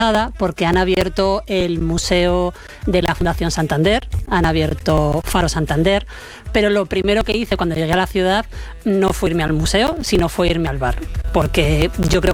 porque han abierto el Museo de la Fundación Santander, han abierto Faro Santander, pero lo primero que hice cuando llegué a la ciudad no fue irme al museo, sino fue irme al bar, porque yo creo